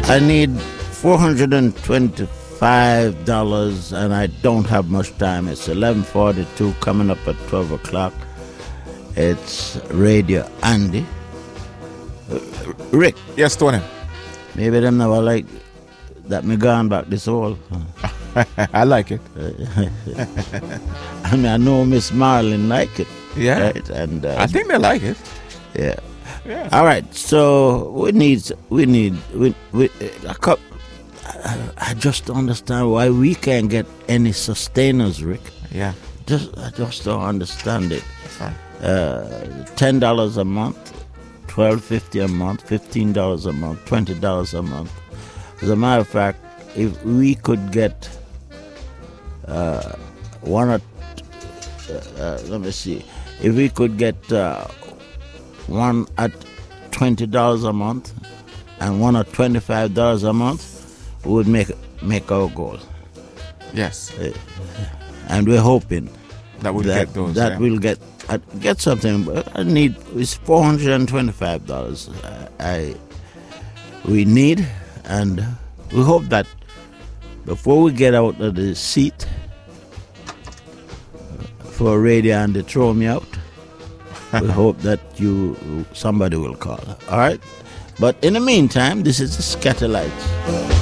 I need $425, and I don't have much time. It's 11:42, coming up at 12 o'clock. It's Radio Andy. Rick. Yes, Tony. Maybe them never like that me gone back this whole. I like it. I mean, I know Miss Marlin like it. Yeah. Right? And I think they like it. yeah. Yeah. All right. So we need a couple. I just don't understand why we can't get any sustainers, Rick. Yeah. I just don't understand it. Right. $10 a month, $12.50 a month, $15 a month, $20 a month. As a matter of fact, if we could get let me see, if we could get one at $20 a month and one at $25 a month, we would make our goal. Yes. And we're hoping That we'll get those. that we'll get something. I need it's $425. We need, and we hope that before we get out of the seat for Radio and they throw me out, we hope that somebody will call. All right. But in the meantime, this is the Scatterlights.